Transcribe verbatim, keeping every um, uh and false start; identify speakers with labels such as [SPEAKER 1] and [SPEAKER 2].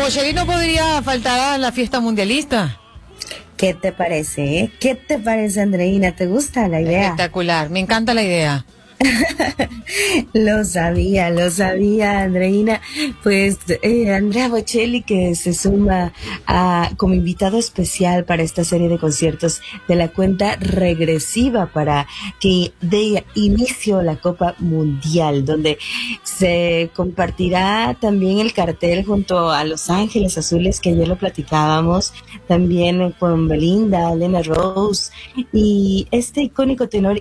[SPEAKER 1] Bocelli no podría faltar a la fiesta mundialista.
[SPEAKER 2] ¿Qué te parece? Eh? ¿Qué te parece, Andreina? ¿Te gusta la idea?
[SPEAKER 1] Espectacular, me encanta la idea.
[SPEAKER 2] Lo sabía, lo sabía, Andreina. Pues eh, Andrea Bocelli, que se suma a, como invitado especial para esta serie de conciertos de la cuenta regresiva para que dé inicio a la Copa Mundial, donde se compartirá también el cartel junto a Los Ángeles Azules, que ayer lo platicábamos, también con Belinda, Elena Rose y este icónico tenor